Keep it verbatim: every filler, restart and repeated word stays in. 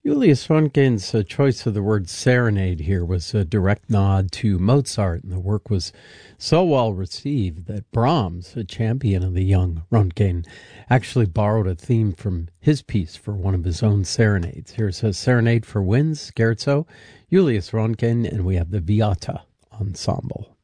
Julius Röntgen's uh, choice of the word serenade here was a direct nod to Mozart, and the work was so well received that Brahms, a champion of the young Röntgen, actually borrowed a theme from his piece for one of his own serenades. Here's a Serenade for Winds, Scherzo, Julius Röntgen, and we have the Viata Ensemble.